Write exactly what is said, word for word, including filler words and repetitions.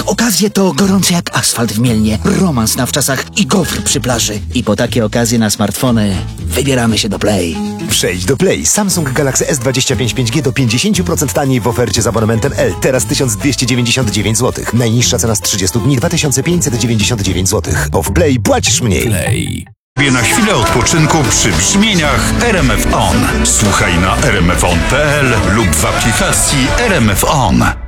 okazje to gorące jak asfalt w Mielnie, romans na wczasach i gofr przy plaży. I po takie okazje na smartfony wybieramy się do Play. Przejdź do Play. Samsung Galaxy S dwadzieścia pięć pięć G do pięćdziesiąt procent taniej w ofercie z abonamentem L. Teraz tysiąc dwieście dziewięćdziesiąt dziewięć złotych. Najniższa cena z trzydziestu dni dwa tysiące pięćset dziewięćdziesiąt dziewięć złotych. Bo w Play płacisz mniej. Play. Na chwilę odpoczynku przy brzmieniach R M F On. Słuchaj na r m f on kropka p l lub w aplikacji R M F On.